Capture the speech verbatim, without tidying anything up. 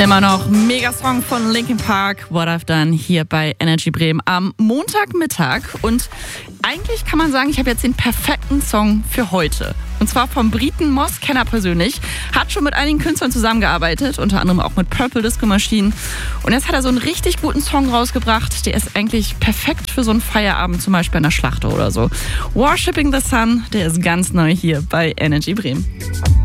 Immer noch mega Song von Linkin Park, What I've Done, hier bei Energy Bremen am Montagmittag. Und eigentlich kann man sagen, ich habe jetzt den perfekten Song für heute. Und zwar vom Briten Moss, Kenner persönlich. Hat schon mit einigen Künstlern zusammengearbeitet, unter anderem auch mit Purple Disco Machine. Und jetzt hat er so einen richtig guten Song rausgebracht. Der ist eigentlich perfekt für so einen Feierabend, zum Beispiel an der Schlacht oder so. Worshipping the Sun, der ist ganz neu hier bei Energy Bremen.